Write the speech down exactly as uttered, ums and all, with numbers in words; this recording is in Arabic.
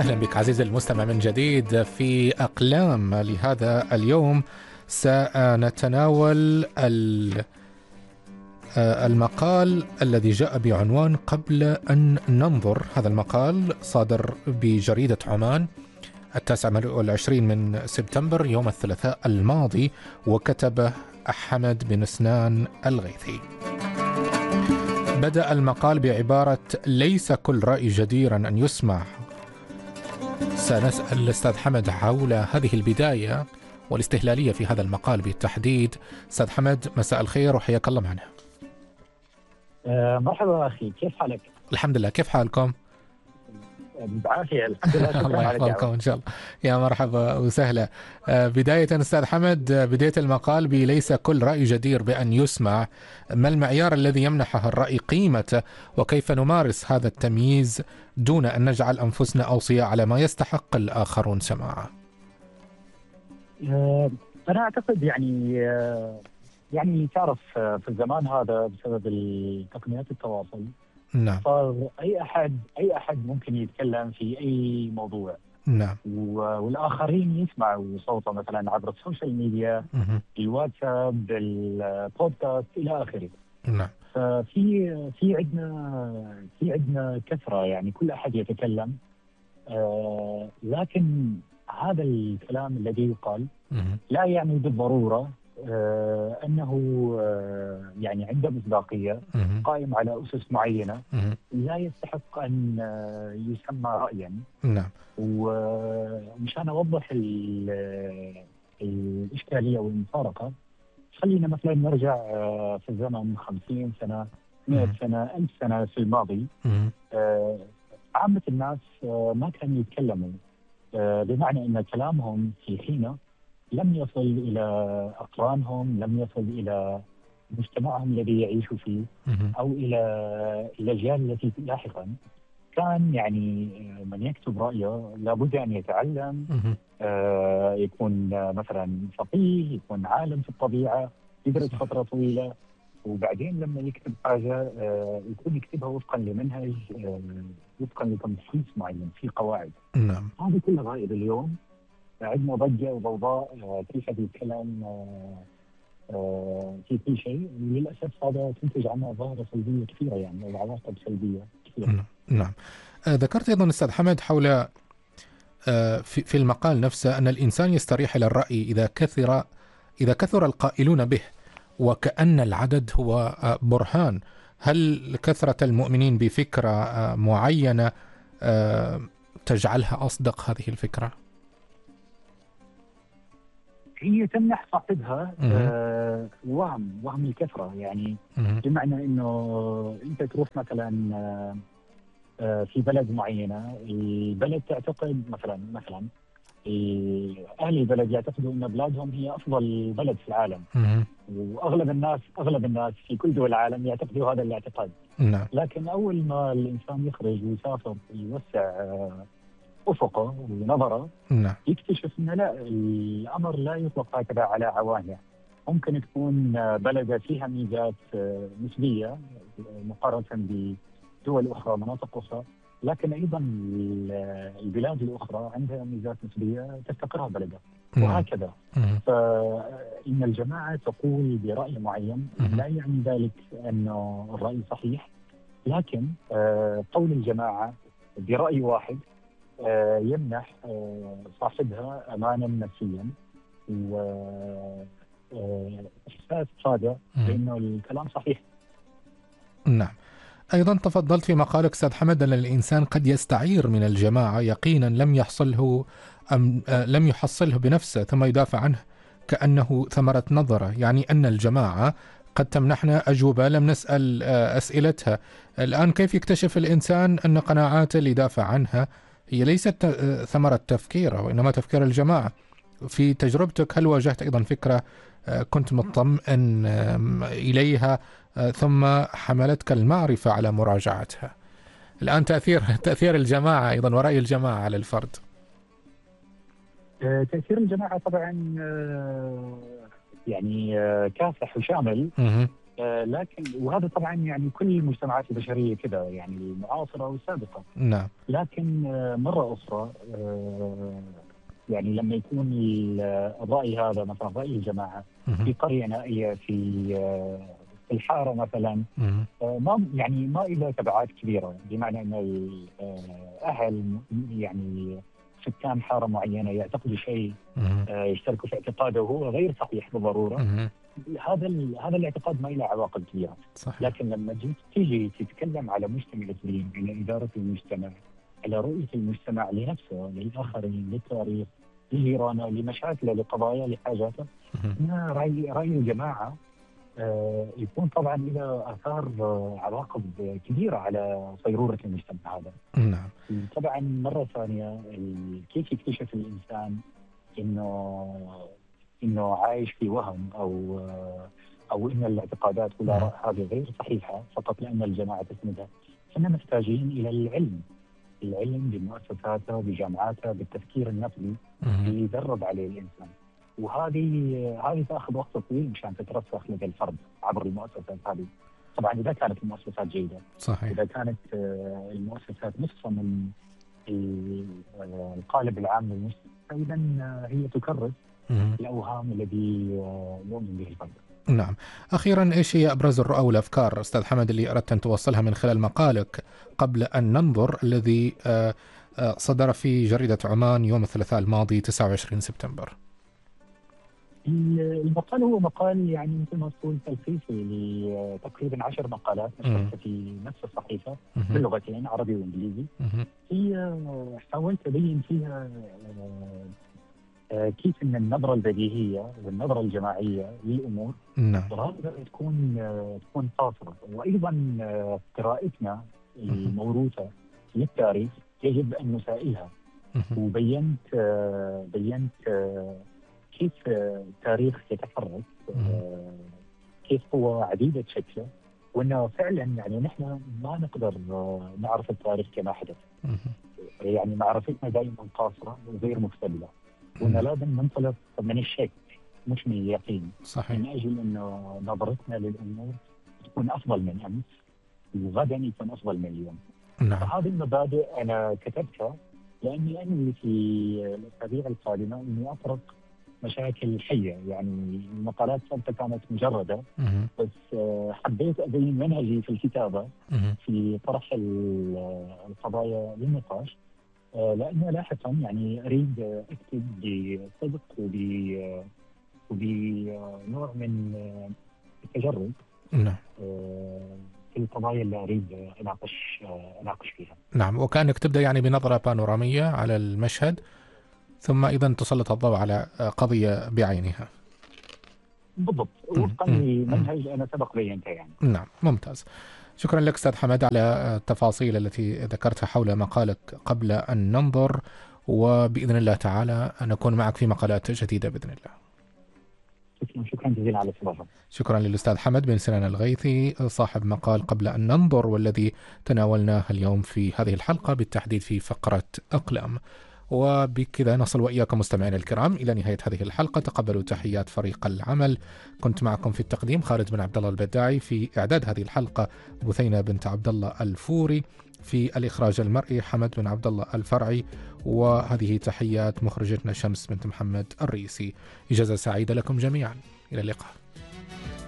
أهلا بك عزيزي المستمع من جديد في أقلام. لهذا اليوم سنتناول المقال الذي جاء بعنوان قبل أن ننظر. هذا المقال صادر بجريدة عمان التاسع والعشرين من سبتمبر يوم الثلاثاء الماضي، وكتبه حمد بن سنان الغيثي. بدأ المقال بعبارة: ليس كل رأي جديرا أن يسمع. سنسأل الأستاذ حمد حول هذه البداية والاستهلالية في هذا المقال بالتحديد. أستاذ حمد، مساء الخير وحياك الله معنا. أه مرحبا أخي، كيف حالك؟ الحمد لله، كيف حالكم؟ بعافية الحمد لله. الله يحفظكم إن شاء الله. يا مرحبا وسهلا. بداية أستاذ حمد، بداية المقال بليس كل رأي جدير بأن يسمع. ما المعيار الذي يمنحه الرأي قيمته، وكيف نمارس هذا التمييز دون أن نجعل أنفسنا أوصياء على ما يستحق الآخرون سماعه؟ أه أنا أعتقد يعني أه يعني تعرف في الزمان هذا بسبب تقنيات التواصل، نعم، صار أي أحد أي أحد ممكن يتكلم في أي موضوع. نعم، والآخرين يسمعوا صوته مثلا عبر السوشيال ميديا، الواتساب، البودكاست إلى آخره. نعم. ففي في عندنا في عندنا كثرة، يعني كل أحد يتكلم، آه لكن هذا الكلام الذي يقال لا يعني بالضرورة آه أنه آه يعني عنده مصداقية، قائم على أسس معينة، لا يستحق أن آه يسمى رأيا. نعم. ومشان أوضح الإشكالية والمفارقة، خلينا مثلا نرجع آه في الزمن خمسين سنة، مئة سنة، ألف سنة في الماضي. آه عامة الناس آه ما كانوا يتكلموا، آه بمعنى أن كلامهم في حينه لم يصل إلى أقرانهم، لم يصل إلى مجتمعهم الذي يعيشوا فيه، أو إلى الأجيال التي لاحقا. كان يعني من يكتب رأيه لابد أن يتعلم، آه يكون مثلا فقيه، يكون عالم في الطبيعة، يدرس فترة طويلة، وبعدين لما يكتب حاجة آه يكون يكتبها وفقا لمنهج، آه وفقا لتمحيص معين في قواعد. نعم. هذا كله غائب اليوم. عندنا ضجة وضوضاء، كل حد يتكلم في كل شيء، وللأسف هذا تنتج عنه ظاهرة سلبية كثيرة، يعني أو عواقب سلبية كثيرة. نعم. ذكرت أيضا أستاذ حمد حول في في المقال نفسه أن الإنسان يستريح إلى الرأي إذا كثر إذا كثر القائلون به، وكأن العدد هو برهان. هل كثرة المؤمنين بفكرة معينة تجعلها أصدق هذه الفكرة؟ هي تمنح صاحبها آه وهم وهم الكثرة، يعني بمعنى انه انت تروح مثلا آه في بلد معينة، البلد تعتقد مثلا مثلا اهل البلد يعتقدوا ان بلادهم هي افضل بلد في العالم، واغلب الناس اغلب الناس في كل دول العالم يعتقدوا هذا الاعتقاد. لكن اول ما الانسان يخرج ويسافر يوسع آه أفقه ونظره، نعم، يكتشف أن لا، الأمر لا يطلق هكذا على عوامه. ممكن تكون بلدة فيها ميزات نسبية مقارنة بدول أخرى، مناطق أخرى، لكن أيضا البلاد الأخرى عندها ميزات نسبية تفتقرها بلدها، وهكذا. فإن الجماعة تقول برأي معين لا يعني ذلك أنه الرأي صحيح، لكن قول الجماعة برأي واحد يمنح صاحبها أمانا نفسيا وإحساس صادق بأنه الكلام صحيح. نعم. أيضا تفضلت في مقالك أستاذ حمد أن الإنسان قد يستعير من الجماعة يقينا لم يحصله أم لم يحصله بنفسه، ثم يدافع عنه كأنه ثمرة نظرة، يعني أن الجماعة قد تمنحنا أجوبة لم نسأل أسئلتها. الآن كيف يكتشف الإنسان أن قناعاته اللي دافع عنها هي ليست ثمرة تفكيره وإنما تفكير الجماعة؟ في تجربتك هل واجهت أيضا فكرة كنت مطمئن إليها ثم حملتك المعرفة على مراجعتها؟ الآن تأثير تأثير الجماعة أيضا ورأي الجماعة على الفرد. تأثير الجماعة طبعا يعني كافح وشامل. آه لكن وهذا طبعا يعني كل المجتمعات البشريه كذا، يعني المعاصره والسابقه. نعم. لكن آه مره اخرى آه يعني لما يكون الراي هذا مثلا راي الجماعه في قريه نائيه في آه في الحاره مثلا، آه ما يعني ما له تبعات كبيره، بمعنى ان الاهل يعني سكان حاره معينه يعتقدوا شيء آه يشتركوا في اعتقاده وهو غير صحيح بالضروره، هذا هذا الاعتقاد ما له عواقب كبيره. صحيح. لكن لما تيجي تتكلم على مجتمع الاقليم، على اداره المجتمع، على رؤيه المجتمع لنفسه، للاخرين، للتاريخ، لجيرانه، لمشاكله، لقضايا، لحاجاته، هنا راي راي الجماعه آه يكون طبعا له اثار آه عواقب كبيره على صيروره المجتمع هذا. نعم. طبعا مره ثانيه كيف يكتشف الانسان انه انه عايش في وهم او او ان الاعتقادات والاراء هذه غير صحيحه فقط لان الجماعه تسندها. احنا محتاجين الى العلم، العلم بمؤسساته بجامعاته بالتفكير النقدي اللي يدرب عليه الانسان، وهذه هذه تاخذ وقت طويل مشان تترسخ لدى الفرد عبر المؤسسات هذه. طبعا اذا كانت المؤسسات جيده. صحيح. اذا كانت المؤسسات نصفا من القالب العام للمجتمع اذا هي تكرس الأوهام الذي يؤمن به الفرد. نعم. أخيرا، إيش هي أبرز الرؤى والأفكار أستاذ حمد اللي أردت أن توصلها من خلال مقالك قبل أن ننظر الذي صدر في جريدة عمان يوم الثلاثاء الماضي تسعة وعشرين سبتمبر؟ المقال هو مقال يعني مثل ما تقول تلخيصي لتقريبا عشر مقالات نشرتها في نفس الصحيفة باللغتين عربي وإنجليزي. هي حاولت أبين فيها كيف ان النظره البديهيه والنظره الجماعيه للامور غالبا تكون تكون قاصره، وايضا قراءتنا الموروثه للتاريخ يجب ان نسائلها. وبينت بينت كيف التاريخ يتحرك، كيف هو عديده شكله، وانه فعلا يعني نحن ما نقدر نعرف التاريخ كما حدث. يعني معرفتنا دائما قاصره وغير مكتمله، وأن لازم ننطلق من الشك مش من اليقين. صحيح. من أجل أنه نظرتنا للأمور تكون أفضل من أمس وغدا يكون أفضل من اليوم. نعم. هذه المبادئ أنا كتبتها لأني أنوي في الأسابيع القادمة أني أطرق مشاكل حية. يعني المقالات سابقة كانت مجردة مه. بس حبيت أبين منهجي في الكتابة مه. في طرح القضايا للنقاش، لأنه لاحقا يعني أريد أكتب بصدق وبنوع من التجرد نعم. في القضايا اللي أريد أناقش أناقش فيها. نعم. وكأنك تبدأ يعني بنظرة بانورامية على المشهد، ثم أيضا تسلط الضوء على قضية بعينها. بالضبط، وفقا لمنهج أنا سبق بينته يعني. نعم، ممتاز. شكرا لك أستاذ حمد على التفاصيل التي ذكرتها حول مقالك قبل أن ننظر، وبإذن الله تعالى نكون معك في مقالات جديدة بإذن الله. شكرا جزيلا على الاستضافة. شكرا للأستاذ حمد بن سنان الغيثي صاحب مقال قبل أن ننظر، والذي تناولناه اليوم في هذه الحلقة بالتحديد في فقرة أقلام. وبكذا نصل وإياكم مستمعينا الكرام إلى نهاية هذه الحلقة. تقبلوا تحيات فريق العمل. كنت معكم في التقديم خالد بن عبد الله البداعي، في إعداد هذه الحلقة بثينة بنت عبد الله الفوري، في الإخراج المرئي حمد بن عبد الله الفرعي، وهذه تحيات مخرجتنا شمس بنت محمد الرئيسي. إجازة سعيدة لكم جميعا، إلى اللقاء.